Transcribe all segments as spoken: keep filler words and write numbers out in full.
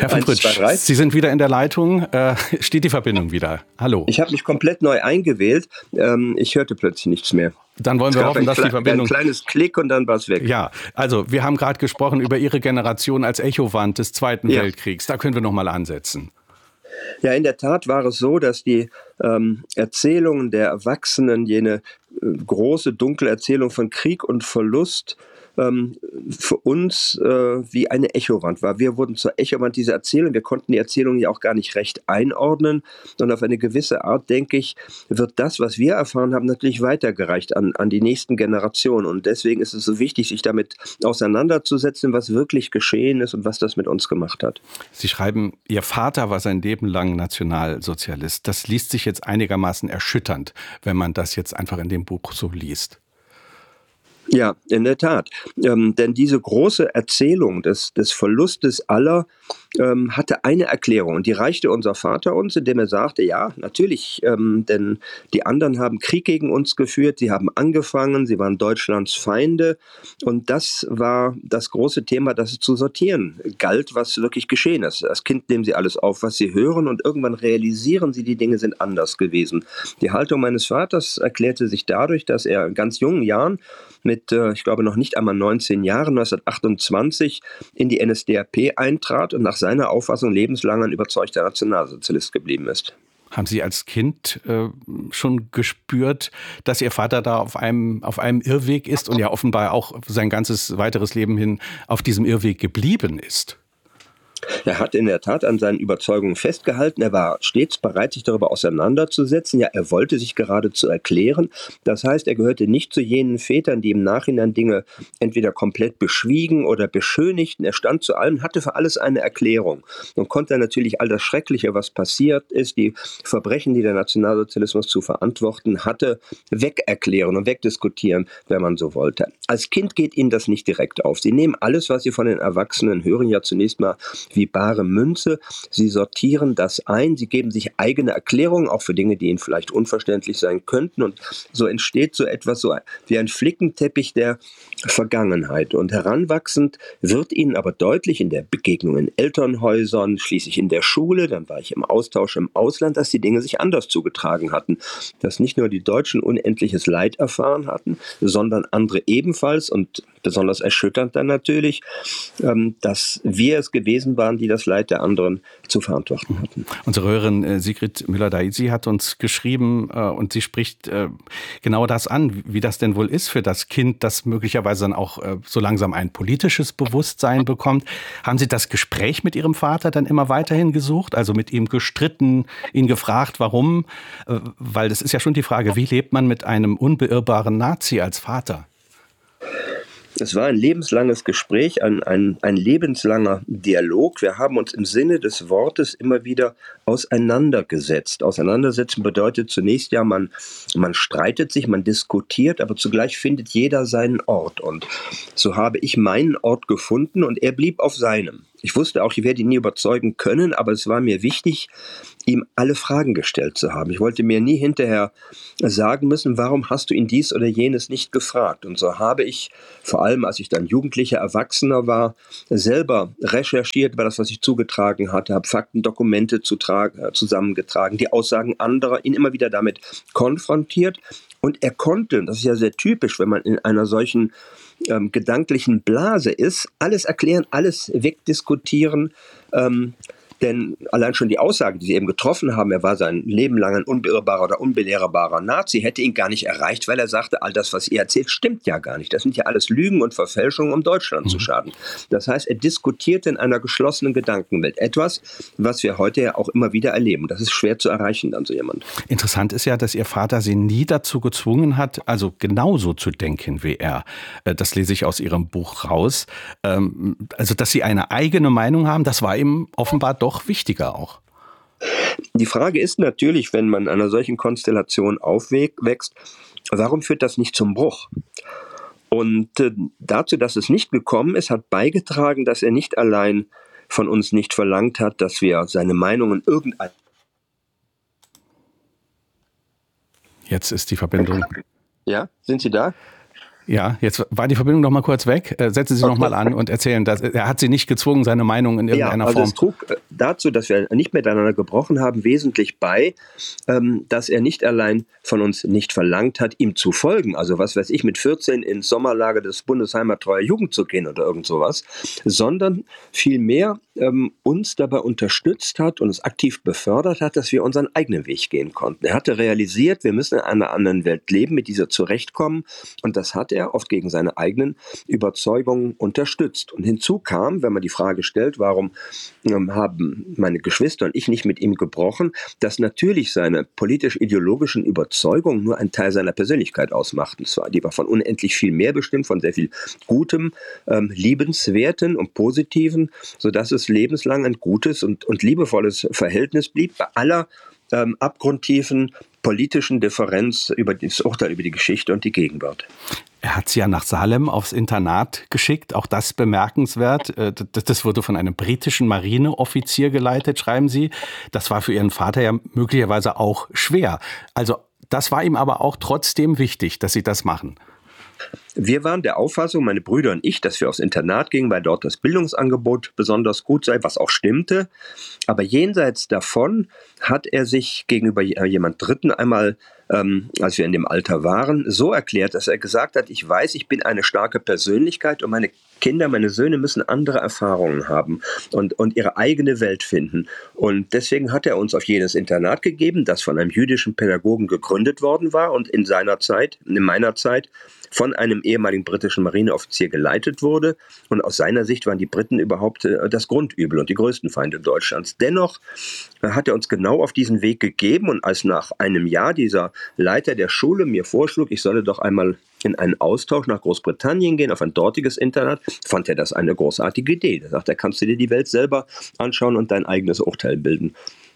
Herr von Eins, zwei, Fritsch, drei. Sie sind wieder in der Leitung. Äh, steht die Verbindung wieder? Hallo. Ich habe mich komplett neu eingewählt. Ähm, ich hörte plötzlich nichts mehr. Dann wollen Es wir gab hoffen, ein, dass die Kle- Verbindung... ein kleines Klick und dann war es weg. Ja, also wir haben gerade gesprochen über Ihre Generation als Echowand des Zweiten Ja. Weltkriegs. Da können wir noch mal ansetzen. Ja, in der Tat war es so, dass die ähm, Erzählungen der Erwachsenen, jene äh, große, dunkle Erzählung von Krieg und Verlust, ähm, für uns äh, wie eine Echowand war. Wir wurden zur Echowand dieser Erzählung. Wir konnten die Erzählung ja auch gar nicht recht einordnen. Und auf eine gewisse Art, denke ich, wird das, was wir erfahren haben, natürlich weitergereicht an, an die nächsten Generationen. Und deswegen ist es so wichtig, sich damit auseinanderzusetzen, was wirklich geschehen ist und was das mit uns gemacht hat. Sie schreiben, Ihr Vater war sein Leben lang Nationalsozialist. Das liest sich jetzt einigermaßen erschütternd, wenn man das jetzt einfach in dem Buch so liest. Ja, in der Tat. Ähm, denn diese große Erzählung des, des Verlustes aller ähm, hatte eine Erklärung. Und die reichte unser Vater uns, indem er sagte, ja, natürlich, ähm, denn die anderen haben Krieg gegen uns geführt, sie haben angefangen, sie waren Deutschlands Feinde. Und das war das große Thema, das es zu sortieren galt, was wirklich geschehen ist. Als Kind nehmen sie alles auf, was sie hören, und irgendwann realisieren sie, die Dinge sind anders gewesen. Die Haltung meines Vaters erklärte sich dadurch, dass er in ganz jungen Jahren mit, äh, ich glaube, noch nicht einmal neunzehn Jahren, neunzehnhundertachtundzwanzig, in die N S D A P eintrat und nach seiner Auffassung lebenslang ein überzeugter Nationalsozialist geblieben ist. Haben Sie als Kind äh, schon gespürt, dass Ihr Vater da auf einem, auf einem Irrweg ist und ja offenbar auch sein ganzes weiteres Leben hin auf diesem Irrweg geblieben ist? Er hat in der Tat an seinen Überzeugungen festgehalten. Er war stets bereit, sich darüber auseinanderzusetzen. Ja, er wollte sich geradezu erklären. Das heißt, er gehörte nicht zu jenen Vätern, die im Nachhinein Dinge entweder komplett beschwiegen oder beschönigten. Er stand zu allem, hatte für alles eine Erklärung und konnte natürlich all das Schreckliche, was passiert ist, die Verbrechen, die der Nationalsozialismus zu verantworten hatte, wegerklären und wegdiskutieren, wenn man so wollte. Als Kind geht ihnen das nicht direkt auf. Sie nehmen alles, was sie von den Erwachsenen hören, ja zunächst mal wie bare Münze. Sie sortieren das ein, sie geben sich eigene Erklärungen, auch für Dinge, die ihnen vielleicht unverständlich sein könnten. Und so entsteht so etwas so wie ein Flickenteppich der Vergangenheit. Und heranwachsend wird ihnen aber deutlich in der Begegnung in Elternhäusern, schließlich in der Schule, dann war ich im Austausch im Ausland, dass die Dinge sich anders zugetragen hatten. Dass nicht nur die Deutschen unendliches Leid erfahren hatten, sondern andere ebenfalls, und besonders erschütternd dann natürlich, dass wir es gewesen waren, die das Leid der anderen zu verantworten hatten. Unsere Hörerin äh, Sigrid Müller-Daisy hat uns geschrieben äh, und sie spricht äh, genau das an, wie das denn wohl ist für das Kind, das möglicherweise dann auch äh, so langsam ein politisches Bewusstsein bekommt. Haben Sie das Gespräch mit Ihrem Vater dann immer weiterhin gesucht, also mit ihm gestritten, ihn gefragt, warum? Äh, weil das ist ja schon die Frage, wie lebt man mit einem unbeirrbaren Nazi als Vater? Es war ein lebenslanges Gespräch, ein, ein, ein lebenslanger Dialog. Wir haben uns im Sinne des Wortes immer wieder auseinandergesetzt. Auseinandersetzen bedeutet zunächst ja, man, man streitet sich, man diskutiert, aber zugleich findet jeder seinen Ort. Und so habe ich meinen Ort gefunden und er blieb auf seinem. Ich wusste auch, ich werde ihn nie überzeugen können, aber es war mir wichtig, ihm alle Fragen gestellt zu haben. Ich wollte mir nie hinterher sagen müssen, warum hast du ihn dies oder jenes nicht gefragt? Und so habe ich, vor allem als ich dann jugendlicher Erwachsener war, selber recherchiert über das, was ich zugetragen hatte, habe Fakten, Dokumente zusammengetragen, die Aussagen anderer, ihn immer wieder damit konfrontiert. Und er konnte, das ist ja sehr typisch, wenn man in einer solchen ähm, gedanklichen Blase ist, alles erklären, alles wegdiskutieren, ähm, denn allein schon die Aussage, die Sie eben getroffen haben, er war sein Leben lang ein unbeirrbarer oder unbelehrbarer Nazi, hätte ihn gar nicht erreicht, weil er sagte, all das, was ihr erzählt, stimmt ja gar nicht. Das sind ja alles Lügen und Verfälschungen, um Deutschland mhm. zu schaden. Das heißt, er diskutierte in einer geschlossenen Gedankenwelt. Etwas, was wir heute ja auch immer wieder erleben. Das ist schwer zu erreichen, dann so jemand. Interessant ist ja, dass Ihr Vater Sie nie dazu gezwungen hat, also genauso zu denken wie er. Das lese ich aus Ihrem Buch raus. Also, dass Sie eine eigene Meinung haben, das war ihm offenbar doch wichtiger auch. Die Frage ist natürlich, wenn man in einer solchen Konstellation aufwächst, warum führt das nicht zum Bruch? Und äh, dazu, dass es nicht gekommen ist, hat beigetragen, dass er nicht allein von uns nicht verlangt hat, dass wir seine Meinungen irgendein... Jetzt ist die Verbindung. Ja, sind Sie da? Ja, jetzt war die Verbindung noch mal kurz weg. Äh, setzen Sie Okay. noch mal an und erzählen, dass er hat Sie nicht gezwungen, seine Meinung in irgendeiner Ja, also Form. es trug äh, dazu, dass wir nicht miteinander gebrochen haben, wesentlich bei, ähm, dass er nicht allein von uns nicht verlangt hat, ihm zu folgen. Also was weiß ich, mit vierzehn ins Sommerlager des Bundesheimattreuer Jugend zu gehen oder irgend sowas, sondern vielmehr ähm, uns dabei unterstützt hat und uns aktiv befördert hat, dass wir unseren eigenen Weg gehen konnten. Er hatte realisiert, wir müssen in einer anderen Welt leben, mit dieser zurechtkommen, und das hat er oft gegen seine eigenen Überzeugungen unterstützt. Und hinzu kam, wenn man die Frage stellt, warum ähm, haben meine Geschwister und ich nicht mit ihm gebrochen, dass natürlich seine politisch-ideologischen Überzeugungen nur ein Teil seiner Persönlichkeit ausmachten. Es war, die war von unendlich viel mehr bestimmt, von sehr viel Gutem, ähm, Liebenswerten und Positiven, sodass es lebenslang ein gutes und, und liebevolles Verhältnis blieb, bei aller ähm, abgrundtiefen politischen Differenz über das Urteil über die Geschichte und die Gegenwart. Er hat sie ja nach Salem aufs Internat geschickt, auch das bemerkenswert. Das wurde von einem britischen Marineoffizier geleitet, schreiben Sie. Das war für Ihren Vater ja möglicherweise auch schwer. Also das war ihm aber auch trotzdem wichtig, dass Sie das machen. Wir waren der Auffassung, meine Brüder und ich, dass wir aufs Internat gingen, weil dort das Bildungsangebot besonders gut sei, was auch stimmte. Aber jenseits davon hat er sich gegenüber jemand Dritten einmal, ähm, als wir in dem Alter waren, so erklärt, dass er gesagt hat, ich weiß, ich bin eine starke Persönlichkeit und meine Kinder, meine Söhne müssen andere Erfahrungen haben und, und ihre eigene Welt finden. Und deswegen hat er uns auf jenes Internat gegeben, das von einem jüdischen Pädagogen gegründet worden war und in seiner Zeit, in meiner Zeit, von einem ehemaligen britischen Marineoffizier geleitet wurde. Und aus seiner Sicht waren die Briten überhaupt äh, das Grundübel und die größten Feinde Deutschlands. Dennoch äh, hat er uns genau auf diesen Weg gegeben. Und als nach einem Jahr dieser Leiter der Schule mir vorschlug, ich solle doch einmal in einen Austausch nach Großbritannien gehen, auf ein dortiges Internat, fand er das eine großartige Idee. Er sagt, da kannst du dir die Welt selber anschauen und dein eigenes Urteil bilden.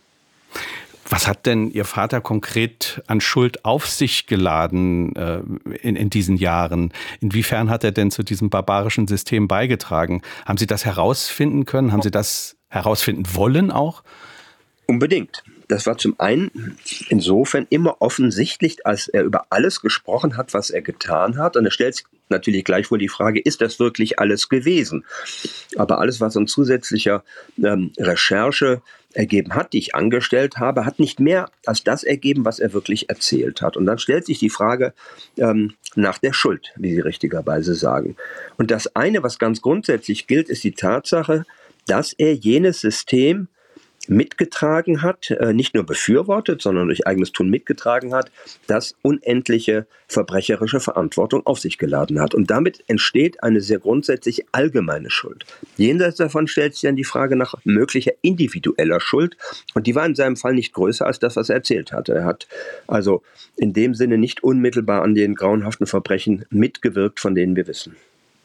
Was hat denn Ihr Vater konkret an Schuld auf sich geladen äh, in, in diesen Jahren? Inwiefern hat er denn zu diesem barbarischen System beigetragen? Haben Sie das herausfinden können? Haben Sie das herausfinden wollen auch? Unbedingt. Das war zum einen insofern immer offensichtlich, als er über alles gesprochen hat, was er getan hat. Und er stellt sich natürlich gleichwohl die Frage, ist das wirklich alles gewesen? Aber alles, was an zusätzlicher ähm, Recherche ergeben hat, die ich angestellt habe, hat nicht mehr als das ergeben, was er wirklich erzählt hat. Und dann stellt sich die Frage ähm, nach der Schuld, wie Sie richtigerweise sagen. Und das eine, was ganz grundsätzlich gilt, ist die Tatsache, dass er jenes System mitgetragen hat, nicht nur befürwortet, sondern durch eigenes Tun mitgetragen hat, das unendliche verbrecherische Verantwortung auf sich geladen hat. Und damit entsteht eine sehr grundsätzlich allgemeine Schuld. Jenseits davon stellt sich dann die Frage nach möglicher individueller Schuld. Und die war in seinem Fall nicht größer als das, was er erzählt hatte. Er hat also in dem Sinne nicht unmittelbar an den grauenhaften Verbrechen mitgewirkt, von denen wir wissen.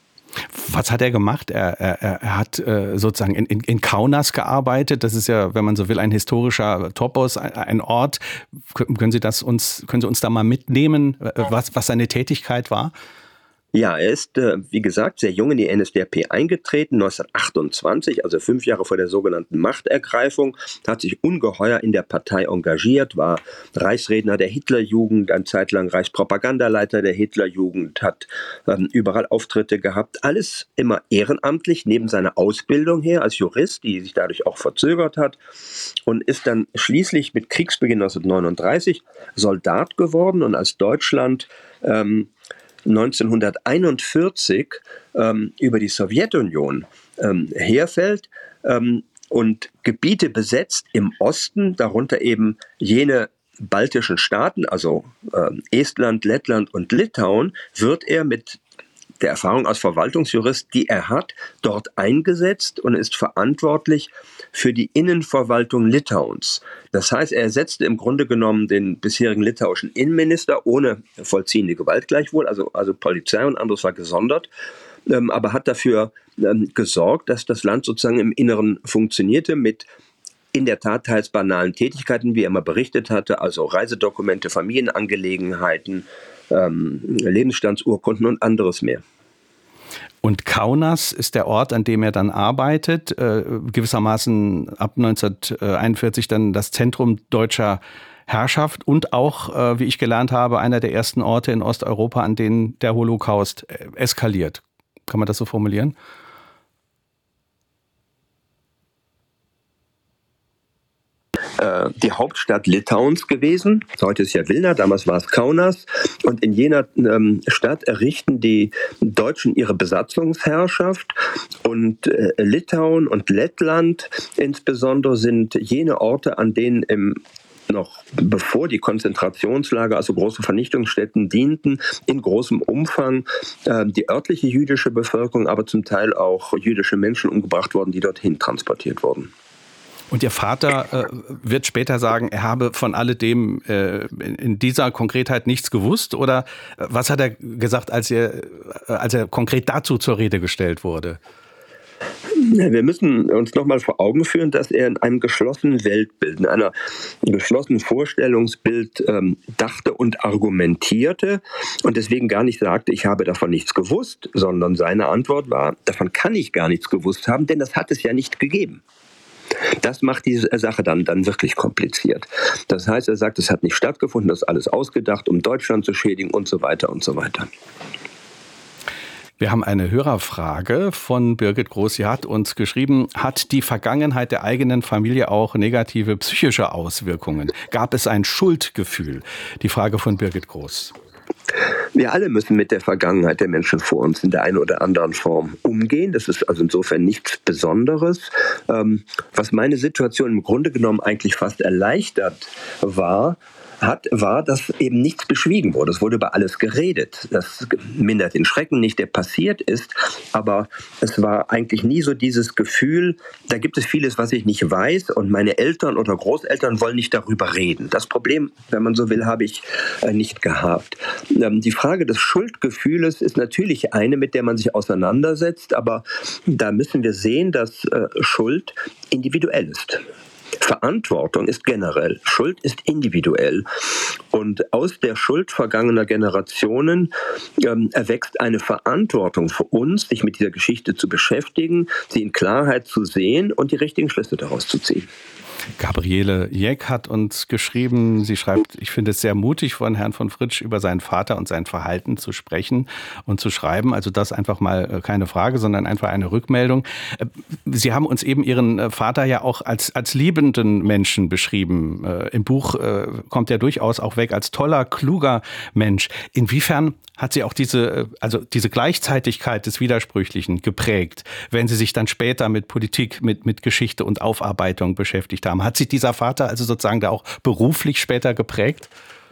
Was hat er gemacht? Er, er, er hat äh, sozusagen in, in, in Kaunas gearbeitet. Das ist ja, wenn man so will, ein historischer Topos, ein, ein Ort. Können Sie das uns, können Sie uns da mal mitnehmen, was, was seine Tätigkeit war? Ja, er ist, äh, wie gesagt, sehr jung in die N S D A P eingetreten, neunzehnhundertachtundzwanzig, also fünf Jahre vor der sogenannten Machtergreifung, hat sich ungeheuer in der Partei engagiert, war Reichsredner der Hitlerjugend, eine Zeit lang Reichspropagandaleiter der Hitlerjugend, hat ähm, überall Auftritte gehabt, alles immer ehrenamtlich, neben seiner Ausbildung her als Jurist, die sich dadurch auch verzögert hat, und ist dann schließlich mit Kriegsbeginn neunzehnhundertneununddreißig Soldat geworden, und als Deutschland ähm, neunzehnhunderteinundvierzig ähm, über die Sowjetunion ähm, herfällt ähm, und Gebiete besetzt im Osten, darunter eben jene baltischen Staaten, also äh, Estland, Lettland und Litauen, wird er mit der Erfahrung als Verwaltungsjurist, die er hat, dort eingesetzt und ist verantwortlich für die Innenverwaltung Litauens. Das heißt, er ersetzte im Grunde genommen den bisherigen litauischen Innenminister ohne vollziehende Gewalt gleichwohl, also, also Polizei und anderes war gesondert, ähm, aber hat dafür ähm, gesorgt, dass das Land sozusagen im Inneren funktionierte mit in der Tat teils banalen Tätigkeiten, wie er mal berichtet hatte, also Reisedokumente, Familienangelegenheiten, ähm, Lebensstandsurkunden und anderes mehr. Und Kaunas ist der Ort, an dem er dann arbeitet, äh, gewissermaßen ab neunzehnhunderteinundvierzig dann das Zentrum deutscher Herrschaft und auch, äh, wie ich gelernt habe, einer der ersten Orte in Osteuropa, an denen der Holocaust äh, eskaliert. Kann man das so formulieren? Die Hauptstadt Litauens gewesen. Heute ist ja Vilna, damals war es Kaunas. Und in jener ähm, Stadt errichten die Deutschen ihre Besatzungsherrschaft. Und äh, Litauen und Lettland insbesondere sind jene Orte, an denen im noch bevor die Konzentrationslager, also große Vernichtungsstätten dienten, in großem Umfang äh, die örtliche jüdische Bevölkerung, aber zum Teil auch jüdische Menschen umgebracht worden, die dorthin transportiert wurden. Und Ihr Vater äh, wird später sagen, er habe von alledem äh, in dieser Konkretheit nichts gewusst? Oder was hat er gesagt, als er, als er konkret dazu zur Rede gestellt wurde? Wir müssen uns nochmal vor Augen führen, dass er in einem geschlossenen Weltbild, in einer geschlossenen Vorstellungsbild ähm, dachte und argumentierte und deswegen gar nicht sagte, ich habe davon nichts gewusst, sondern seine Antwort war, davon kann ich gar nichts gewusst haben, denn das hat es ja nicht gegeben. Das macht diese Sache dann, dann wirklich kompliziert. Das heißt, er sagt, es hat nicht stattgefunden, das ist alles ausgedacht, um Deutschland zu schädigen und so weiter und so weiter. Wir haben eine Hörerfrage von Birgit Groß. Sie hat uns geschrieben, hat die Vergangenheit der eigenen Familie auch negative psychische Auswirkungen? Gab es ein Schuldgefühl? Die Frage von Birgit Groß. Wir alle müssen mit der Vergangenheit der Menschen vor uns in der einen oder anderen Form umgehen. Das ist also insofern nichts Besonderes. Ähm, was meine Situation im Grunde genommen eigentlich fast erleichtert war, hat, war, dass eben nichts beschwiegen wurde. Es wurde über alles geredet. Das mindert den Schrecken nicht, der passiert ist. Aber es war eigentlich nie so dieses Gefühl, da gibt es vieles, was ich nicht weiß und meine Eltern oder Großeltern wollen nicht darüber reden. Das Problem, wenn man so will, habe ich äh, nicht gehabt. Ähm, die Frage des Schuldgefühles ist natürlich eine, mit der man sich auseinandersetzt. Aber da müssen wir sehen, dass äh, Schuld individuell ist. Verantwortung ist generell, Schuld ist individuell. Und aus der Schuld vergangener Generationen ähm, erwächst eine Verantwortung für uns, sich mit dieser Geschichte zu beschäftigen, sie in Klarheit zu sehen und die richtigen Schlüsse daraus zu ziehen. Gabriele Jeck hat uns geschrieben, sie schreibt, ich finde es sehr mutig von Herrn von Fritsch über seinen Vater und sein Verhalten zu sprechen und zu schreiben. Also das einfach mal keine Frage, sondern einfach eine Rückmeldung. Sie haben uns eben Ihren Vater ja auch als, als liebenden Menschen beschrieben. Im Buch kommt er durchaus auch weg als toller, kluger Mensch. Inwiefern hat sie auch diese, also diese Gleichzeitigkeit des Widersprüchlichen geprägt, wenn Sie sich dann später mit Politik, mit, mit Geschichte und Aufarbeitung beschäftigt haben? Hat sich dieser Vater also sozusagen da auch beruflich später geprägt?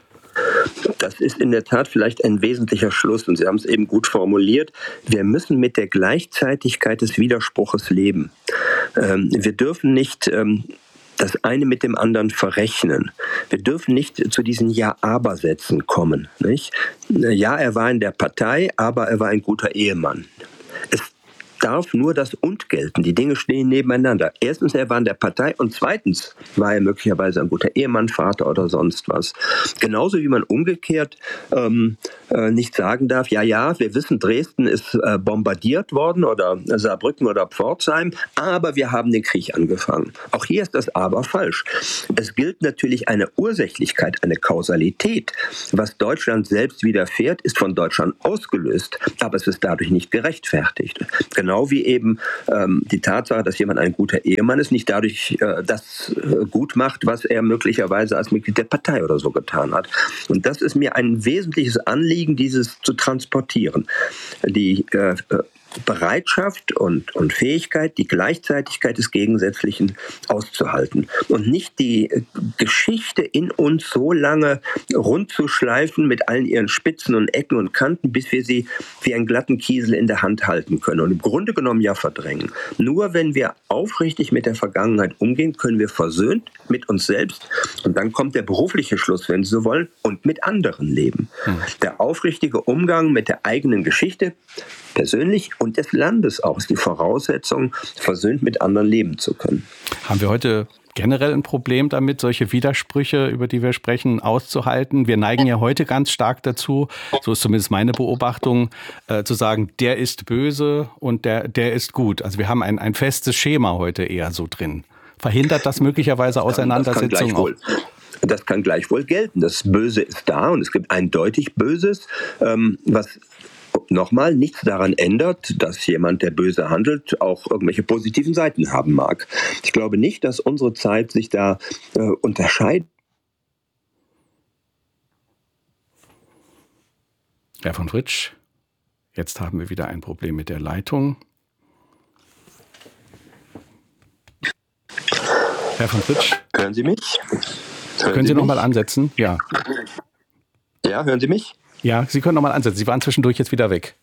Das ist in der Tat vielleicht ein wesentlicher Schluss und Sie haben es eben gut formuliert. Wir müssen mit der Gleichzeitigkeit des Widerspruches leben. Ähm, wir dürfen nicht ähm, das eine mit dem anderen verrechnen. Wir dürfen nicht zu diesen Ja-Aber-Sätzen kommen. Nicht? Ja, er war in der Partei, aber er war ein guter Ehemann. Es darf nur das Und gelten. Die Dinge stehen nebeneinander. Erstens, er war in der Partei und zweitens war er möglicherweise ein guter Ehemann, Vater oder sonst was. Genauso wie man umgekehrt ähm, äh, nicht sagen darf, ja, ja, wir wissen, Dresden ist äh, bombardiert worden oder Saarbrücken oder Pforzheim, aber wir haben den Krieg angefangen. Auch hier ist das Aber falsch. Es gilt natürlich eine Ursächlichkeit, eine Kausalität. Was Deutschland selbst widerfährt, ist von Deutschland ausgelöst, aber es ist dadurch nicht gerechtfertigt. Genau wie eben ähm, die Tatsache, dass jemand ein guter Ehemann ist, nicht dadurch äh, das äh, gut macht, was er möglicherweise als Mitglied der Partei oder so getan hat. Und das ist mir ein wesentliches Anliegen, dieses zu transportieren. Die äh, Bereitschaft und, und Fähigkeit, die Gleichzeitigkeit des Gegensätzlichen auszuhalten und nicht die Geschichte in uns so lange rund zu schleifen mit allen ihren Spitzen und Ecken und Kanten, bis wir sie wie einen glatten Kiesel in der Hand halten können und im Grunde genommen ja verdrängen. Nur wenn wir aufrichtig mit der Vergangenheit umgehen, können wir versöhnt mit uns selbst und dann kommt der berufliche Schluss, wenn Sie so wollen, und mit anderen leben. Hm. Der aufrichtige Umgang mit der eigenen Geschichte, persönlich und des Landes auch, ist die Voraussetzung, versöhnt mit anderen leben zu können. Haben wir heute generell ein Problem damit, solche Widersprüche, über die wir sprechen, auszuhalten? Wir neigen ja heute ganz stark dazu, so ist zumindest meine Beobachtung, äh, zu sagen, der ist böse und der, der ist gut. Also wir haben ein, ein festes Schema heute eher so drin. Verhindert das möglicherweise Auseinandersetzungen auch? Das kann gleichwohl gelten. Das Böse ist da und es gibt eindeutig Böses, ähm, was nochmal nichts daran ändert, dass jemand, der böse handelt, auch irgendwelche positiven Seiten haben mag. Ich glaube nicht, dass unsere Zeit sich da äh, unterscheidet. Herr von Fritsch, jetzt haben wir wieder ein Problem mit der Leitung. Herr von Fritsch? Hören Sie mich? Hören können Sie, Sie noch mal ansetzen? Ja. Ja, hören Sie mich? Ja, Sie können noch mal ansetzen. Sie waren zwischendurch jetzt wieder weg.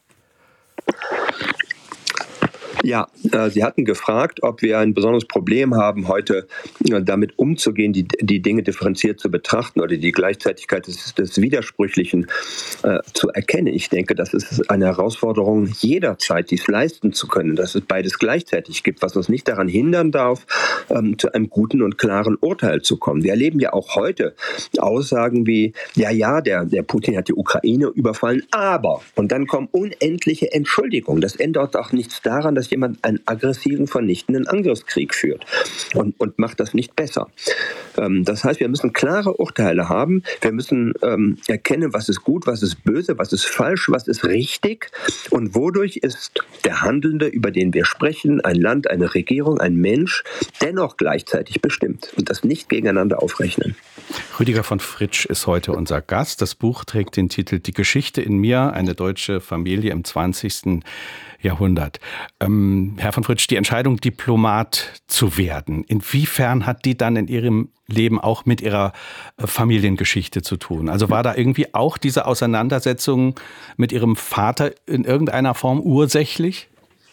Ja, äh, Sie hatten gefragt, ob wir ein besonderes Problem haben, heute äh, damit umzugehen, die, die Dinge differenziert zu betrachten oder die Gleichzeitigkeit des, des Widersprüchlichen äh, zu erkennen. Ich denke, das ist eine Herausforderung jederzeit, dies leisten zu können, dass es beides gleichzeitig gibt, was uns nicht daran hindern darf, ähm, zu einem guten und klaren Urteil zu kommen. Wir erleben ja auch heute Aussagen wie, ja, ja, der, der Putin hat die Ukraine überfallen, aber, und dann kommen unendliche Entschuldigungen. Das ändert auch nichts daran, dass jemand einen aggressiven, vernichtenden Angriffskrieg führt und, und macht das nicht besser. Ähm, das heißt, wir müssen klare Urteile haben. Wir müssen ähm, erkennen, was ist gut, was ist böse, was ist falsch, was ist richtig und wodurch ist der Handelnde, über den wir sprechen, ein Land, eine Regierung, ein Mensch, dennoch gleichzeitig bestimmt und das nicht gegeneinander aufrechnen. Rüdiger von Fritsch ist heute unser Gast. Das Buch trägt den Titel Die Geschichte in mir, eine deutsche Familie im zwanzigsten Jahrhundert. Ähm, Herr von Fritsch, die Entscheidung, Diplomat zu werden, inwiefern hat die dann in Ihrem Leben auch mit Ihrer Familiengeschichte zu tun? Also war da irgendwie auch diese Auseinandersetzung mit Ihrem Vater in irgendeiner Form ursächlich?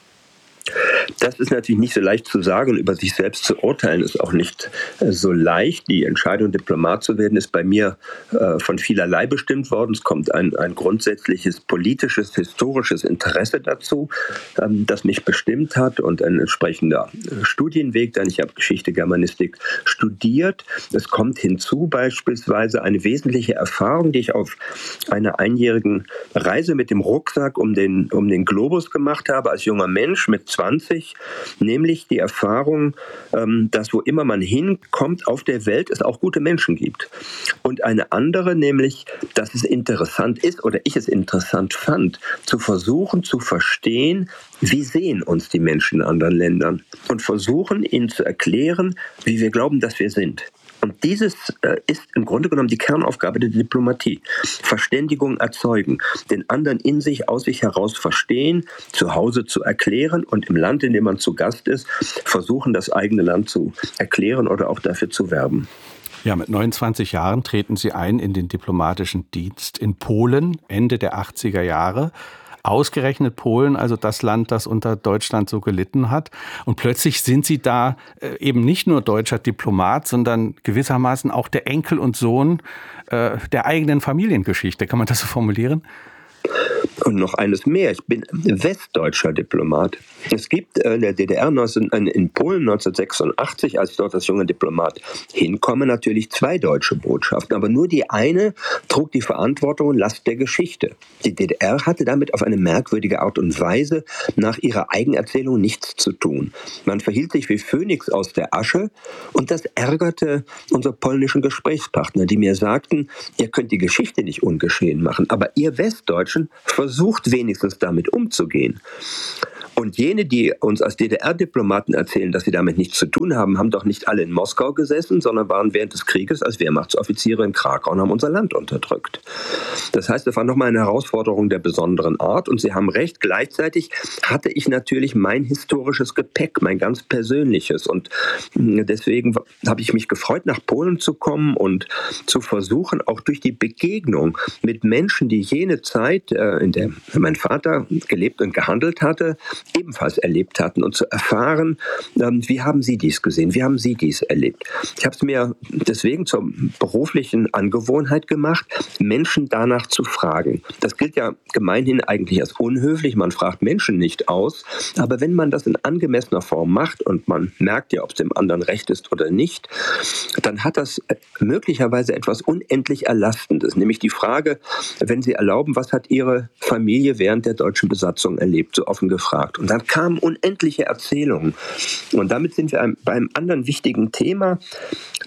Das ist natürlich nicht so leicht zu sagen. Über sich selbst zu urteilen ist auch nicht äh, so leicht. Die Entscheidung, Diplomat zu werden, ist bei mir äh, von vielerlei bestimmt worden. Es kommt ein, ein grundsätzliches politisches, historisches Interesse dazu, ähm, das mich bestimmt hat und ein entsprechender äh, Studienweg, denn ich habe Geschichte, Germanistik studiert. Es kommt hinzu beispielsweise eine wesentliche Erfahrung, die ich auf einer einjährigen Reise mit dem Rucksack um den, um den Globus gemacht habe, als junger Mensch mit zwanzig, nämlich die Erfahrung, dass wo immer man hinkommt auf der Welt, es auch gute Menschen gibt. Und eine andere, nämlich, dass es interessant ist oder ich es interessant fand, zu versuchen zu verstehen, wie sehen uns die Menschen in anderen Ländern und versuchen ihnen zu erklären, wie wir glauben, dass wir sind. Und dieses äh, ist im Grunde genommen die Kernaufgabe der Diplomatie. Verständigung erzeugen, den anderen in sich, aus sich heraus verstehen, zu Hause zu erklären und im Land, in dem man zu Gast ist, versuchen, das eigene Land zu erklären oder auch dafür zu werben. Ja, mit neunundzwanzig Jahren treten Sie ein in den diplomatischen Dienst in Polen, Ende der achtziger Jahre. Ausgerechnet Polen, also das Land, das unter Deutschland so gelitten hat. Und plötzlich sind Sie da äh, eben nicht nur deutscher Diplomat, sondern gewissermaßen auch der Enkel und Sohn äh, der eigenen Familiengeschichte. Kann man das so formulieren? Und noch eines mehr, ich bin westdeutscher Diplomat. Es gibt in der D D R, in Polen neunzehnhundertsechsundachtzig, als ich dort als junger Diplomat hinkomme, natürlich zwei deutsche Botschaften. Aber nur die eine trug die Verantwortung und Last der Geschichte. Die D D R hatte damit auf eine merkwürdige Art und Weise nach ihrer Eigenerzählung nichts zu tun. Man verhielt sich wie Phönix aus der Asche und das ärgerte unsere polnischen Gesprächspartner, die mir sagten, ihr könnt die Geschichte nicht ungeschehen machen, aber ihr Westdeutschen versucht wenigstens damit umzugehen. Und jene, die uns als D D R-Diplomaten erzählen, dass sie damit nichts zu tun haben, haben doch nicht alle in Moskau gesessen, sondern waren während des Krieges als Wehrmachtsoffiziere in Krakau und haben unser Land unterdrückt. Das heißt, es war nochmal eine Herausforderung der besonderen Art. Und Sie haben recht, gleichzeitig hatte ich natürlich mein historisches Gepäck, mein ganz persönliches. Und deswegen habe ich mich gefreut, nach Polen zu kommen und zu versuchen, auch durch die Begegnung mit Menschen, die jene Zeit, in der mein Vater gelebt und gehandelt hatte, ebenfalls erlebt hatten und zu erfahren, wie haben Sie dies gesehen, wie haben Sie dies erlebt. Ich habe es mir deswegen zur beruflichen Angewohnheit gemacht, Menschen danach zu fragen. Das gilt ja gemeinhin eigentlich als unhöflich, man fragt Menschen nicht aus, aber wenn man das in angemessener Form macht und man merkt ja, ob es dem anderen recht ist oder nicht, dann hat das möglicherweise etwas unendlich Erlastendes, nämlich die Frage, wenn Sie erlauben, was hat Ihre Familie während der deutschen Besatzung erlebt, so offen gefragt. Und dann kamen unendliche Erzählungen. Und damit sind wir bei einem anderen wichtigen Thema,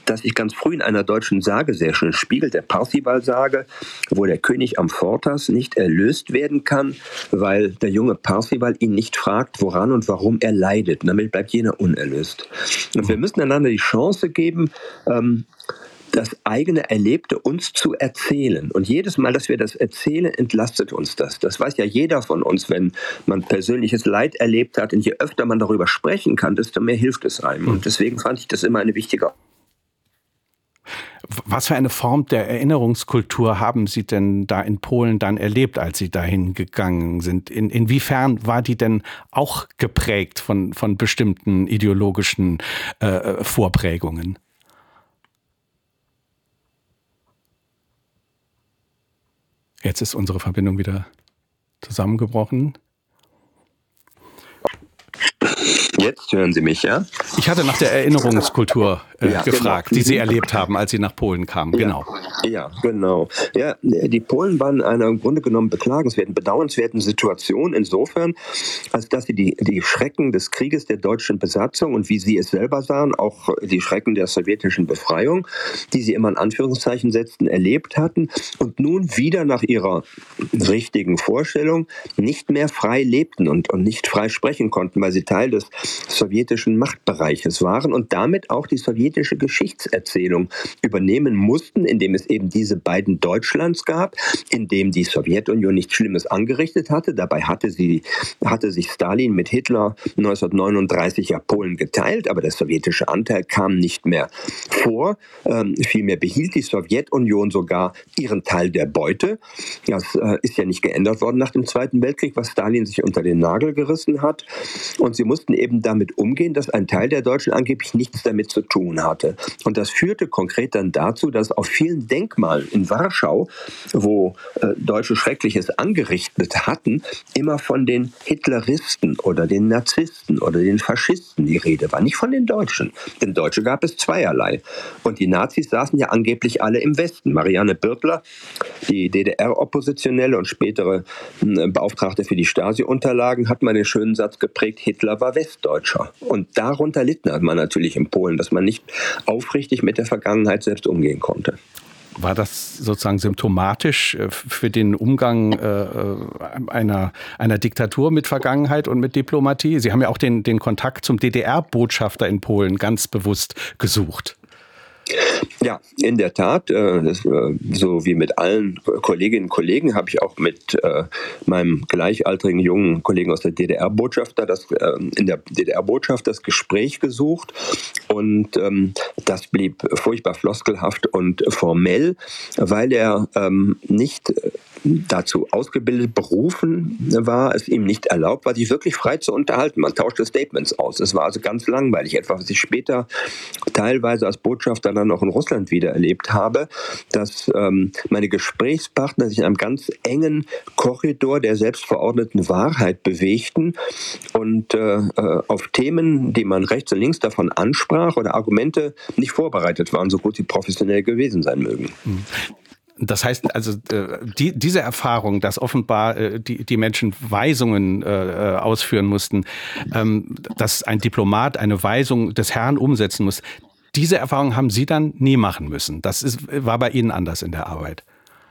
das sich ganz früh in einer deutschen Sage sehr schön spiegelt, der Parzival-Sage, wo der König Amfortas nicht erlöst werden kann, weil der junge Parzival ihn nicht fragt, woran und warum er leidet. Und damit bleibt jener unerlöst. Und wir müssen einander die Chance geben, ähm, das eigene Erlebte uns zu erzählen. Und jedes Mal, dass wir das erzählen, entlastet uns das. Das weiß ja jeder von uns, wenn man persönliches Leid erlebt hat. Und je öfter man darüber sprechen kann, desto mehr hilft es einem. Und deswegen fand ich das immer eine wichtige. Was für eine Form der Erinnerungskultur haben Sie denn da in Polen dann erlebt, als Sie dahin gegangen sind? In, inwiefern war die denn auch geprägt von, von bestimmten ideologischen äh, Vorprägungen? Jetzt ist unsere Verbindung wieder zusammengebrochen. Jetzt hören Sie mich, ja? Ich hatte nach der Erinnerungskultur äh, ja, gefragt, genau. die Sie erlebt haben, als Sie nach Polen kamen. Ja, genau. Ja, genau. Ja, die Polen waren in einer im Grunde genommen beklagenswerten, bedauernswerten Situation insofern, als dass sie die, die Schrecken des Krieges der deutschen Besatzung und wie sie es selber sahen, auch die Schrecken der sowjetischen Befreiung, die sie immer in Anführungszeichen setzten, erlebt hatten und nun wieder nach ihrer richtigen Vorstellung nicht mehr frei lebten und, und nicht frei sprechen konnten, weil sie Teil des sowjetischen Machtbereiches waren und damit auch die sowjetische Geschichtserzählung übernehmen mussten, indem es eben diese beiden Deutschlands gab, in dem die Sowjetunion nichts Schlimmes angerichtet hatte. Dabei hatte, sie, hatte sich Stalin mit Hitler neunzehnhundertneununddreißig ja Polen geteilt, aber der sowjetische Anteil kam nicht mehr vor. Ähm, vielmehr behielt die Sowjetunion sogar ihren Teil der Beute. Das äh, ist ja nicht geändert worden nach dem Zweiten Weltkrieg, was Stalin sich unter den Nagel gerissen hat. Und sie mussten eben damit umgehen, dass ein Teil der Deutschen angeblich nichts damit zu tun hatte. Und das führte konkret dann dazu, dass auf vielen Denkmalen in Warschau, wo äh, Deutsche Schreckliches angerichtet hatten, immer von den Hitleristen oder den Narzissten oder den Faschisten die Rede war. Nicht von den Deutschen. Denn Deutsche gab es zweierlei. Und die Nazis saßen ja angeblich alle im Westen. Marianne Birtler, die D D R-Oppositionelle und spätere äh, Beauftragte für die Stasi-Unterlagen, hat mal den schönen Satz geprägt, Hitler war Westdeutscher. Und darunter litten hat man natürlich in Polen, dass man nicht aufrichtig mit der Vergangenheit selbst umgehen konnte. War das sozusagen symptomatisch für den Umgang äh, einer, einer Diktatur mit Vergangenheit und mit Diplomatie? Sie haben ja auch den, den Kontakt zum D D R-Botschafter in Polen ganz bewusst gesucht. Ja, in der Tat, so wie mit allen Kolleginnen und Kollegen, habe ich auch mit meinem gleichaltrigen jungen Kollegen aus der D D R-Botschafter das, in der D D R-Botschaft das Gespräch gesucht und das blieb furchtbar floskelhaft und formell, weil er nicht dazu ausgebildet, berufen war, es ihm nicht erlaubt war, sich wirklich frei zu unterhalten. Man tauschte Statements aus. Es war also ganz langweilig. Etwas, was ich später teilweise als Botschafter dann auch in Russland wieder erlebt habe, dass ähm, meine Gesprächspartner sich in einem ganz engen Korridor der selbstverordneten Wahrheit bewegten und äh, auf Themen, die man rechts und links davon ansprach oder Argumente nicht vorbereitet waren, so gut sie professionell gewesen sein mögen. Mhm. Das heißt also, die, diese Erfahrung, dass offenbar die, die Menschen Weisungen äh, ausführen mussten, ähm, dass ein Diplomat eine Weisung des Herrn umsetzen muss, diese Erfahrung haben Sie dann nie machen müssen. Das ist, war bei Ihnen anders in der Arbeit.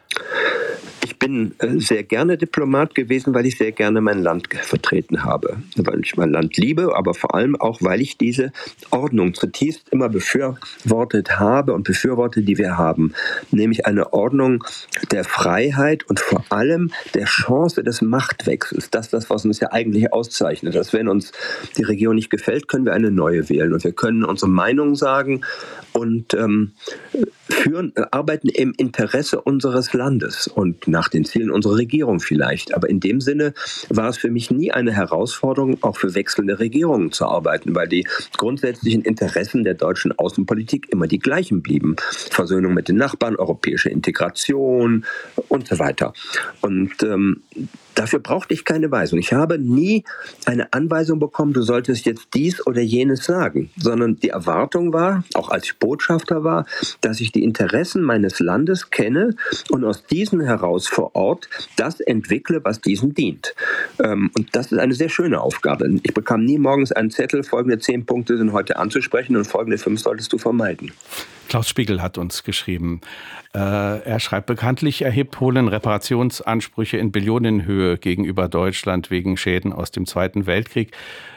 Ich bin sehr gerne Diplomat gewesen, weil ich sehr gerne mein Land vertreten habe. Weil ich mein Land liebe, aber vor allem auch, weil ich diese Ordnung zutiefst immer befürwortet habe und befürworte, die wir haben. Nämlich eine Ordnung der Freiheit und vor allem der Chance des Machtwechsels. Das ist das, was uns ja eigentlich auszeichnet. Dass wenn uns die Regierung nicht gefällt, können wir eine neue wählen. Und wir können unsere Meinung sagen und ähm, führen, arbeiten im Interesse unseres Landes und nach den Zielen unserer Regierung vielleicht. Aber in dem Sinne war es für mich nie eine Herausforderung, auch für wechselnde Regierungen zu arbeiten, weil die grundsätzlichen Interessen der deutschen Außenpolitik immer die gleichen blieben. Versöhnung mit den Nachbarn, europäische Integration und so weiter. Und ähm, dafür brauchte ich keine Weisung. Ich habe nie eine Anweisung bekommen, du solltest jetzt dies oder jenes sagen, sondern die Erwartung war, auch als ich Botschafter war, dass ich die Interessen meines Landes kenne und aus diesen heraus vor Ort das entwickle, was diesen dient. Ähm, und das ist eine sehr schöne Aufgabe. Ich bekam nie morgens einen Zettel, folgende zehn Punkte sind heute anzusprechen und folgende fünf solltest du vermeiden. Klaus Spiegel hat uns geschrieben. Äh, er schreibt, bekanntlich erhebt Polen Reparationsansprüche in Billionenhöhe gegenüber Deutschland wegen Schäden aus dem Zweiten Weltkrieg.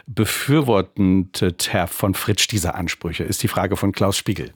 Befürwortet Herr von Fritsch diese Ansprüche? Ist die Frage von Klaus Spiegel.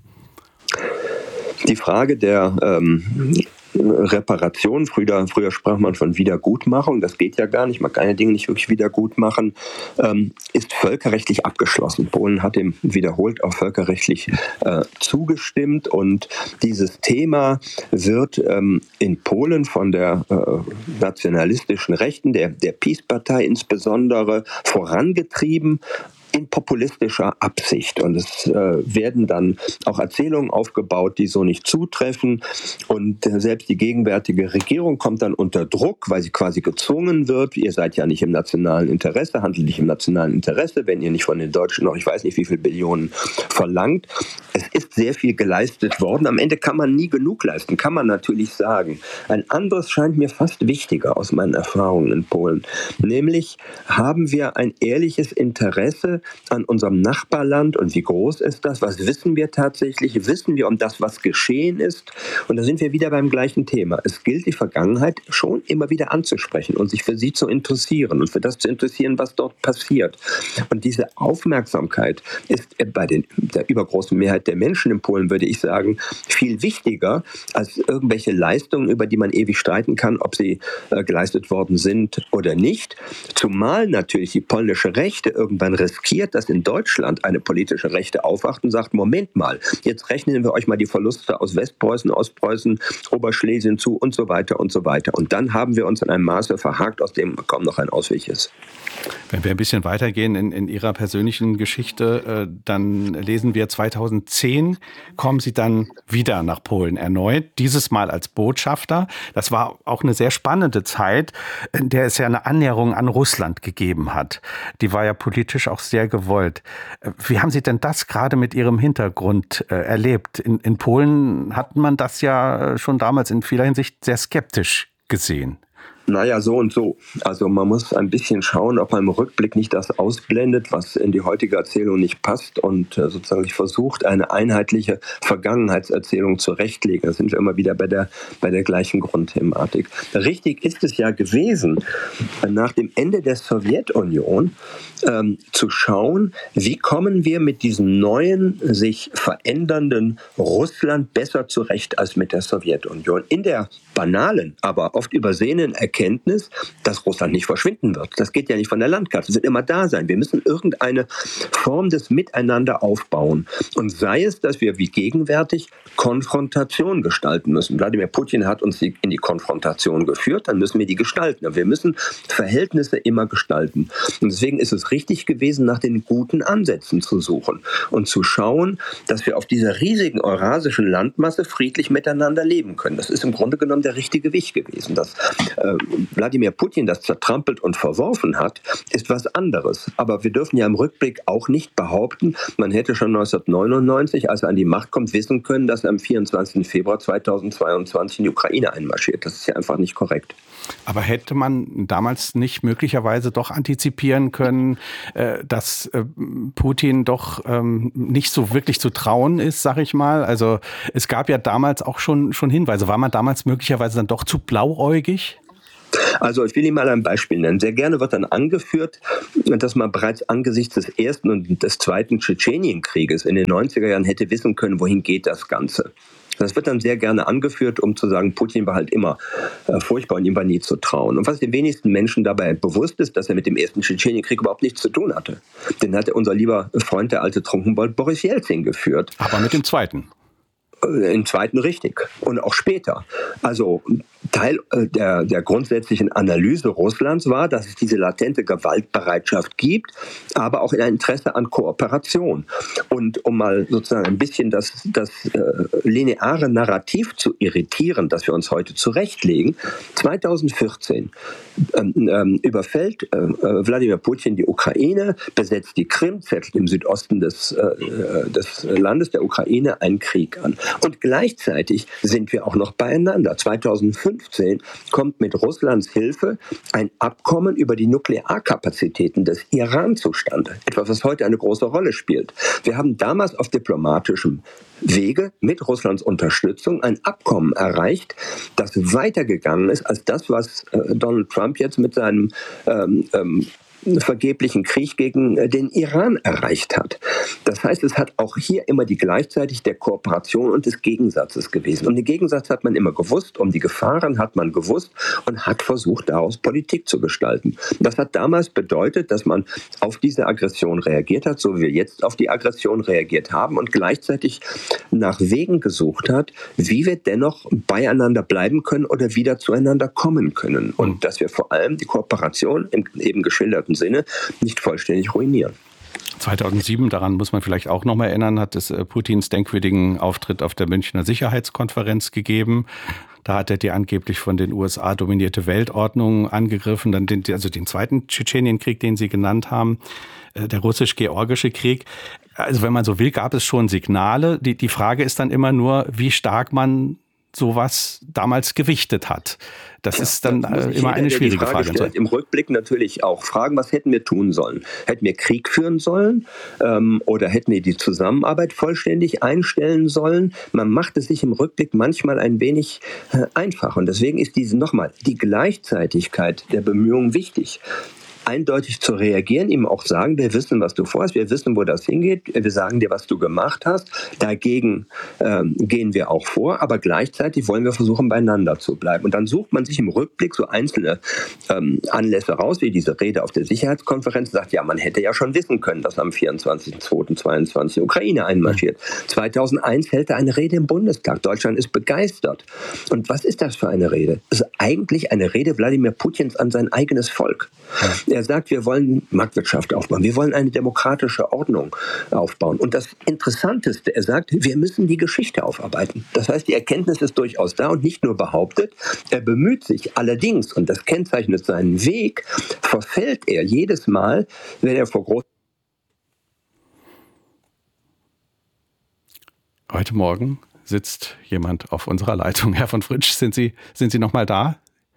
Die Frage der ähm, Reparation, früher, früher sprach man von Wiedergutmachung, das geht ja gar nicht, man kann ja Dinge nicht wirklich wiedergutmachen, ähm, ist völkerrechtlich abgeschlossen. Polen hat dem wiederholt auch völkerrechtlich äh, zugestimmt und dieses Thema wird ähm, in Polen von der äh, nationalistischen Rechten, der, der PiS-Partei insbesondere, vorangetrieben, in populistischer Absicht. Und es äh, werden dann auch Erzählungen aufgebaut, die so nicht zutreffen. Und äh, selbst die gegenwärtige Regierung kommt dann unter Druck, weil sie quasi gezwungen wird. Ihr seid ja nicht im nationalen Interesse, handelt nicht im nationalen Interesse, wenn ihr nicht von den Deutschen noch, ich weiß nicht wie viele Billionen verlangt. Es ist sehr viel geleistet worden. Am Ende kann man nie genug leisten, kann man natürlich sagen. Ein anderes scheint mir fast wichtiger aus meinen Erfahrungen in Polen. Nämlich haben wir ein ehrliches Interesse an unserem Nachbarland und wie groß ist das? Was wissen wir tatsächlich? Wissen wir um das, was geschehen ist? Und da sind wir wieder beim gleichen Thema. Es gilt, die Vergangenheit schon immer wieder anzusprechen und sich für sie zu interessieren und für das zu interessieren, was dort passiert. Und diese Aufmerksamkeit ist bei den, der übergroßen Mehrheit der Menschen in Polen, würde ich sagen, viel wichtiger als irgendwelche Leistungen, über die man ewig streiten kann, ob sie äh, geleistet worden sind oder nicht. Zumal natürlich die polnische Rechte irgendwann riskiert, dass in Deutschland eine politische Rechte aufwacht und sagt, Moment mal, jetzt rechnen wir euch mal die Verluste aus Westpreußen, Ostpreußen, Oberschlesien zu und so weiter und so weiter. Und dann haben wir uns in einem Maße verhakt, aus dem kaum noch ein Ausweg ist. Wenn wir ein bisschen weitergehen in, in Ihrer persönlichen Geschichte, äh, dann lesen wir zweitausendzehn, kommen Sie dann wieder nach Polen erneut, dieses Mal als Botschafter. Das war auch eine sehr spannende Zeit, in der es ja eine Annäherung an Russland gegeben hat. Die war ja politisch auch sehr gewollt. Wie haben Sie denn das gerade mit Ihrem Hintergrund äh, erlebt? In, in Polen hat man das ja schon damals in vieler Hinsicht sehr skeptisch gesehen. Naja, so und so. Also man muss ein bisschen schauen, ob man im Rückblick nicht das ausblendet, was in die heutige Erzählung nicht passt und äh, sozusagen versucht, eine einheitliche Vergangenheitserzählung zurechtlegen. Da sind wir immer wieder bei der, bei der gleichen Grundthematik. Richtig ist es ja gewesen, nach dem Ende der Sowjetunion ähm, zu schauen, wie kommen wir mit diesem neuen, sich verändernden Russland besser zurecht als mit der Sowjetunion. In der banalen, aber oft übersehenen Erkenntnis, dass Russland nicht verschwinden wird. Das geht ja nicht von der Landkarte. Es wird immer da sein. Wir müssen irgendeine Form des Miteinander aufbauen. Und sei es, dass wir wie gegenwärtig Konfrontation gestalten müssen. Wladimir Putin hat uns in die Konfrontation geführt, dann müssen wir die gestalten. Aber wir müssen Verhältnisse immer gestalten. Und deswegen ist es richtig gewesen, nach den guten Ansätzen zu suchen und zu schauen, dass wir auf dieser riesigen eurasischen Landmasse friedlich miteinander leben können. Das ist im Grunde genommen der richtige Weg gewesen. Dass äh, Wladimir Putin das zertrampelt und verworfen hat, ist was anderes. Aber wir dürfen ja im Rückblick auch nicht behaupten, man hätte schon neunzehnhundertneunundneunzig, als er an die Macht kommt, wissen können, dass er am vierundzwanzigsten Februar zweitausendzweiundzwanzig in die Ukraine einmarschiert. Das ist ja einfach nicht korrekt. Aber hätte man damals nicht möglicherweise doch antizipieren können, dass Putin doch nicht so wirklich zu trauen ist, sag ich mal? Also es gab ja damals auch schon, schon Hinweise. War man damals möglicherweise dann doch zu blauäugig? Also ich will Ihnen mal ein Beispiel nennen. Sehr gerne wird dann angeführt, dass man bereits angesichts des ersten und des zweiten Tschetschenienkrieges in den neunziger Jahren hätte wissen können, wohin geht das Ganze. Das wird dann sehr gerne angeführt, um zu sagen, Putin war halt immer äh, furchtbar und ihm war nie zu trauen. Und was den wenigsten Menschen dabei bewusst ist, dass er mit dem ersten Tschetschenienkrieg überhaupt nichts zu tun hatte. Den hatte unser lieber Freund, der alte Trunkenbold, Boris Jelzin geführt. Aber mit dem zweiten? Im zweiten richtig und auch später. Also Teil der, der grundsätzlichen Analyse Russlands war, dass es diese latente Gewaltbereitschaft gibt, aber auch ein Interesse an Kooperation. Und um mal sozusagen ein bisschen das, das äh, lineare Narrativ zu irritieren, das wir uns heute zurechtlegen, zweitausendvierzehn ähm, ähm, überfällt äh, Wladimir Putin die Ukraine, besetzt die Krim, zettelt im Südosten des, äh, des Landes der Ukraine einen Krieg an. Und gleichzeitig sind wir auch noch beieinander. zweitausendfünf zweitausendfünfzehn kommt mit Russlands Hilfe ein Abkommen über die Nuklearkapazitäten des Iran zustande. Etwas, was heute eine große Rolle spielt. Wir haben damals auf diplomatischem Wege mit Russlands Unterstützung ein Abkommen erreicht, das weitergegangen ist als das, was äh, Donald Trump jetzt mit seinem ähm, ähm, vergeblichen Krieg gegen den Iran erreicht hat. Das heißt, es hat auch hier immer die gleichzeitig der Kooperation und des Gegensatzes gewesen. Und den Gegensatz hat man immer gewusst, um die Gefahren hat man gewusst und hat versucht, daraus Politik zu gestalten. Das hat damals bedeutet, dass man auf diese Aggression reagiert hat, so wie wir jetzt auf die Aggression reagiert haben und gleichzeitig nach Wegen gesucht hat, wie wir dennoch beieinander bleiben können oder wieder zueinander kommen können. Und dass wir vor allem die Kooperation im eben geschilderten Sinne nicht vollständig ruinieren. zweitausendsieben, daran muss man vielleicht auch noch mal erinnern, hat es Putins denkwürdigen Auftritt auf der Münchner Sicherheitskonferenz gegeben. Da hat er die angeblich von den U S A dominierte Weltordnung angegriffen, dann den, also den zweiten Tschetschenienkrieg, den Sie genannt haben, der russisch-georgische Krieg. Also wenn man so will, gab es schon Signale. Die, die Frage ist dann immer nur, wie stark man sowas damals gewichtet hat. Das ja, ist dann äh, immer eine schwierige Frage. Frage stellt, Im Rückblick natürlich auch fragen, was hätten wir tun sollen? Hätten wir Krieg führen sollen ähm, oder hätten wir die Zusammenarbeit vollständig einstellen sollen? Man macht es sich im Rückblick manchmal ein wenig äh, einfach. Und deswegen ist diese nochmal die Gleichzeitigkeit der Bemühungen wichtig. Eindeutig zu reagieren, ihm auch sagen, wir wissen, was du vorhast, wir wissen, wo das hingeht, wir sagen dir, was du gemacht hast, dagegen ähm, gehen wir auch vor, aber gleichzeitig wollen wir versuchen, beieinander zu bleiben. Und dann sucht man sich im Rückblick so einzelne ähm, Anlässe raus, wie diese Rede auf der Sicherheitskonferenz, sagt, ja, man hätte ja schon wissen können, dass am vierundzwanzigsten zweiten zweiundzwanzig die Ukraine einmarschiert. zweitausendeins hält er eine Rede im Bundestag, Deutschland ist begeistert. Und was ist das für eine Rede? Es ist eigentlich eine Rede Wladimir Putins an sein eigenes Volk. Er sagt, wir wollen Marktwirtschaft aufbauen, wir wollen eine demokratische Ordnung aufbauen. Und das Interessanteste, er sagt, wir müssen die Geschichte aufarbeiten. Das heißt, die Erkenntnis ist durchaus da und nicht nur behauptet, er bemüht sich allerdings, und das kennzeichnet seinen Weg, verfällt er jedes Mal, wenn er vor großen... Heute Morgen sitzt jemand auf unserer Leitung. Herr von Fritsch, sind Sie, sind Sie noch mal da?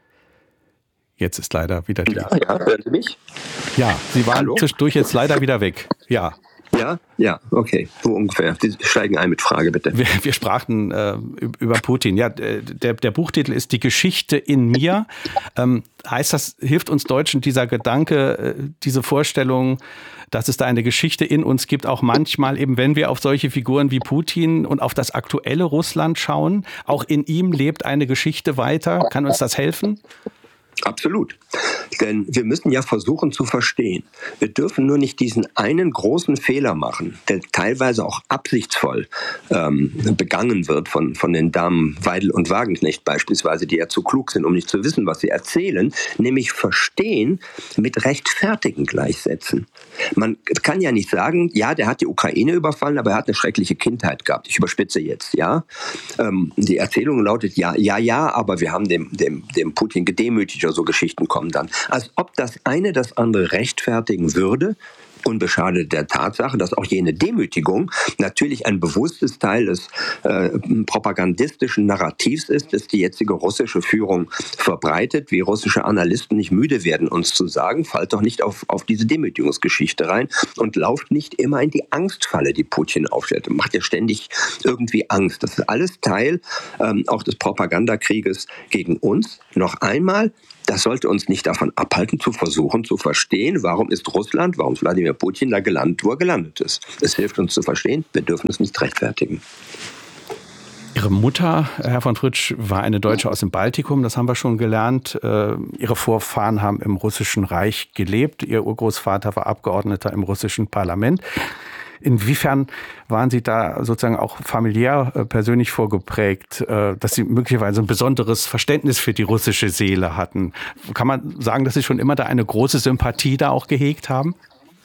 Jetzt ist leider wieder die... Ja, ja, hören Sie mich? Ja, Sie waren Hallo? Zwischendurch jetzt leider wieder weg. Ja. Ja, ja, okay, so ungefähr. Sie steigen ein mit Frage, bitte. Wir, wir sprachen äh, über Putin. Ja, der, der Buchtitel ist Die Geschichte in mir. Ähm, heißt das, hilft uns Deutschen dieser Gedanke, äh, diese Vorstellung, dass es da eine Geschichte in uns gibt, auch manchmal eben, wenn wir auf solche Figuren wie Putin und auf das aktuelle Russland schauen, auch in ihm lebt eine Geschichte weiter. Kann uns das helfen? Absolut. Denn wir müssen ja versuchen zu verstehen. Wir dürfen nur nicht diesen einen großen Fehler machen, der teilweise auch absichtsvoll ähm, begangen wird von, von den Damen Weidel und Wagenknecht beispielsweise, die ja zu klug sind, um nicht zu wissen, was sie erzählen, nämlich verstehen mit rechtfertigen gleichsetzen. Man kann ja nicht sagen, ja, der hat die Ukraine überfallen, aber er hat eine schreckliche Kindheit gehabt. Ich überspitze jetzt, ja. Ähm, die Erzählung lautet, ja, ja, ja, aber wir haben dem, dem, dem Putin gedemütigt, so Geschichten kommen dann. Als ob das eine das andere rechtfertigen würde, unbeschadet der Tatsache, dass auch jene Demütigung natürlich ein bewusstes Teil des äh, propagandistischen Narrativs ist, das die jetzige russische Führung verbreitet, wie russische Analysten nicht müde werden, uns zu sagen, fallt doch nicht auf, auf diese Demütigungsgeschichte rein und lauft nicht immer in die Angstfalle, die Putin aufstellt. Macht ja ständig irgendwie Angst. Das ist alles Teil ähm, auch des Propagandakrieges gegen uns. Noch einmal, das sollte uns nicht davon abhalten, zu versuchen, zu verstehen, warum ist Russland, warum ist Wladimir Putin da gelandet, wo er gelandet ist. Es hilft uns zu verstehen, wir dürfen es nicht rechtfertigen. Ihre Mutter, Herr von Fritsch, war eine Deutsche aus dem Baltikum, das haben wir schon gelernt. Ihre Vorfahren haben im Russischen Reich gelebt. Ihr Urgroßvater war Abgeordneter im russischen Parlament. Inwiefern waren Sie da sozusagen auch familiär äh, persönlich vorgeprägt, äh, dass Sie möglicherweise ein besonderes Verständnis für die russische Seele hatten? Kann man sagen, dass Sie schon immer da eine große Sympathie da auch gehegt haben?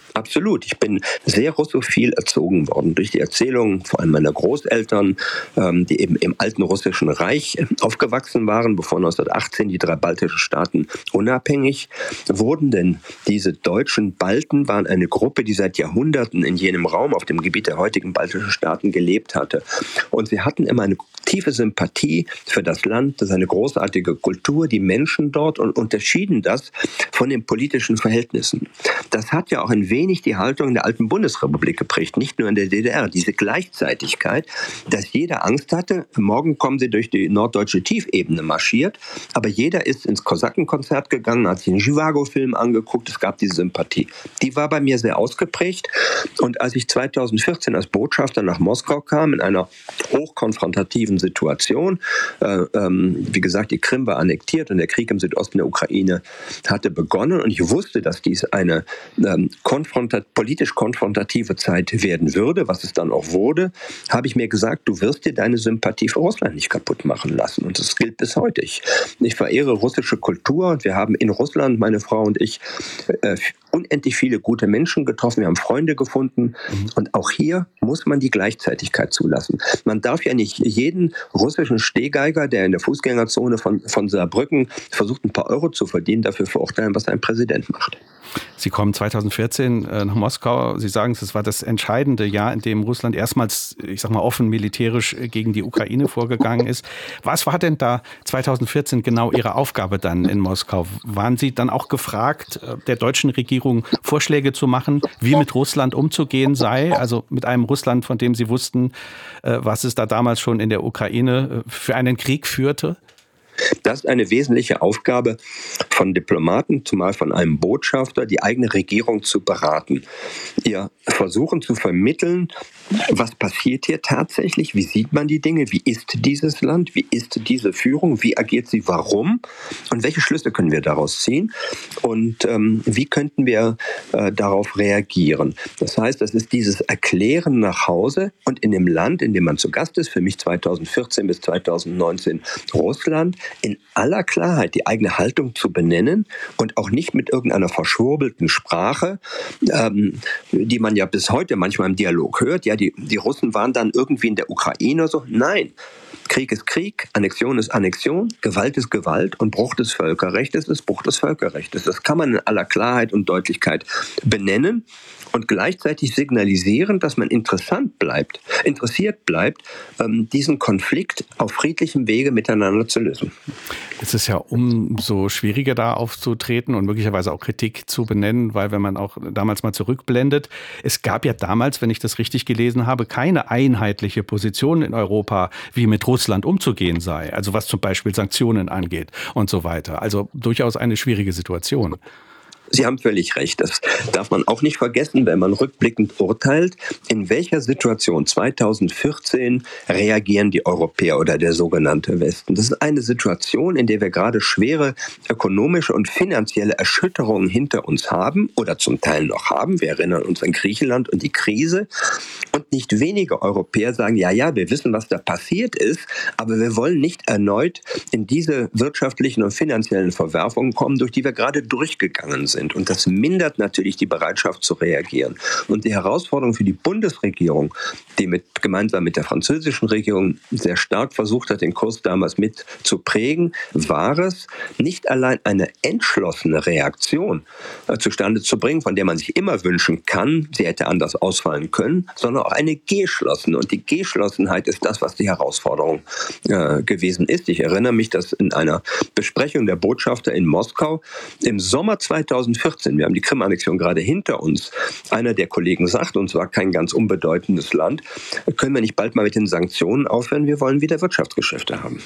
Absolut. Ich bin sehr russophil erzogen worden durch die Erzählungen vor allem meiner Großeltern, ähm, die eben im alten russischen Reich aufgewachsen waren, bevor neunzehnhundertachtzehn die drei baltischen Staaten unabhängig wurden. Denn diese deutschen Balten waren eine Gruppe, die seit Jahrhunderten in jenem Raum auf dem Gebiet der heutigen baltischen Staaten gelebt hatte. Und sie hatten immer eine tiefe Sympathie für das Land, seine großartige Kultur, die Menschen dort und unterschieden das von den politischen Verhältnissen. Das hat ja auch ein wenig die Haltung in der alten Bundesrepublik geprägt, nicht nur in der D D R. Diese Gleichzeitigkeit, dass jeder Angst hatte, morgen kommen sie durch die norddeutsche Tiefebene marschiert, aber jeder ist ins Kosakenkonzert gegangen, hat sich einen Zhivago-Film angeguckt, es gab diese Sympathie. Die war bei mir sehr ausgeprägt und als ich zweitausendvierzehn als Botschafter nach Moskau kam, in einer hochkonfrontativen Situation, äh, ähm, wie gesagt, die Krim war annektiert und der Krieg im Südosten der Ukraine hatte begonnen und ich wusste, dass dies eine ähm, konfrontat- politisch konfrontative Zeit werden würde, was es dann auch wurde, habe ich mir gesagt, du wirst dir deine Sympathie für Russland nicht kaputt machen lassen. Und das gilt bis heute. Ich, ich verehre russische Kultur und wir haben in Russland, meine Frau und ich, äh, unendlich viele gute Menschen getroffen. Wir haben Freunde gefunden. Und auch hier muss man die Gleichzeitigkeit zulassen. Man darf ja nicht jeden russischen Stehgeiger, der in der Fußgängerzone von, von Saarbrücken versucht, ein paar Euro zu verdienen, dafür verurteilen, was ein Präsident macht. Sie kommen zweitausendvierzehn nach Moskau. Sie sagen, es war das entscheidende Jahr, in dem Russland erstmals, ich sag mal, offen militärisch gegen die Ukraine vorgegangen ist. Was war denn da zweitausendvierzehn genau Ihre Aufgabe dann in Moskau? Waren Sie dann auch gefragt, der deutschen Regierung Vorschläge zu machen, wie mit Russland umzugehen sei? Also mit einem Russland, von dem Sie wussten, was es da damals schon in der Ukraine für einen Krieg führte? Das ist eine wesentliche Aufgabe von Diplomaten, zumal von einem Botschafter, die eigene Regierung zu beraten. Ihr versuchen zu vermitteln, was passiert hier tatsächlich, wie sieht man die Dinge, wie ist dieses Land, wie ist diese Führung, wie agiert sie, warum und welche Schlüsse können wir daraus ziehen und ähm, wie könnten wir äh, darauf reagieren. Das heißt, das ist dieses Erklären nach Hause und in dem Land, in dem man zu Gast ist, für mich zweitausendvierzehn bis zweitausendneunzehn Russland, in aller Klarheit die eigene Haltung zu benennen und auch nicht mit irgendeiner verschwurbelten Sprache, ähm, die man ja bis heute manchmal im Dialog hört. Ja, die, die Russen waren dann irgendwie in der Ukraine oder so. Nein, Krieg ist Krieg, Annexion ist Annexion, Gewalt ist Gewalt und Bruch des Völkerrechts ist Bruch des Völkerrechts. Das kann man in aller Klarheit und Deutlichkeit benennen und gleichzeitig signalisieren, dass man interessant bleibt, interessiert bleibt, ähm, diesen Konflikt auf friedlichem Wege miteinander zu lösen. Es ist ja umso schwieriger, da aufzutreten und möglicherweise auch Kritik zu benennen, weil wenn man auch damals mal zurückblendet, es gab ja damals, wenn ich das richtig gelesen habe, keine einheitliche Position in Europa, wie mit Russland umzugehen sei. Also was zum Beispiel Sanktionen angeht und so weiter. Also durchaus eine schwierige Situation. Sie haben völlig recht. Das darf man auch nicht vergessen, wenn man rückblickend urteilt. In welcher Situation zweitausendvierzehn reagieren die Europäer oder der sogenannte Westen? Das ist eine Situation, in der wir gerade schwere ökonomische und finanzielle Erschütterungen hinter uns haben oder zum Teil noch haben. Wir erinnern uns an Griechenland und die Krise. Und nicht wenige Europäer sagen, ja, ja, wir wissen, was da passiert ist, aber wir wollen nicht erneut in diese wirtschaftlichen und finanziellen Verwerfungen kommen, durch die wir gerade durchgegangen sind. Und das mindert natürlich die Bereitschaft zu reagieren. Und die Herausforderung für die Bundesregierung, die mit, gemeinsam mit der französischen Regierung sehr stark versucht hat, den Kurs damals mit zu prägen, war es, nicht allein eine entschlossene Reaktion äh, zustande zu bringen, von der man sich immer wünschen kann, sie hätte anders ausfallen können, sondern auch eine geschlossene. Und die Geschlossenheit ist das, was die Herausforderung äh, gewesen ist. Ich erinnere mich, dass in einer Besprechung der Botschafter in Moskau im Sommer zweitausendvierzehn, wir haben die Krim-Annexion gerade hinter uns, einer der Kollegen sagt, und zwar kein ganz unbedeutendes Land, können wir nicht bald mal mit den Sanktionen aufhören, wir wollen wieder Wirtschaftsgeschäfte haben.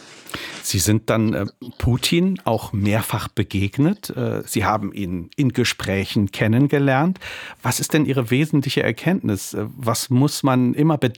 Sie sind dann äh, Putin auch mehrfach begegnet. Äh, Sie haben ihn in Gesprächen kennengelernt. Was ist denn Ihre wesentliche Erkenntnis? Äh, was muss man immer bedenken,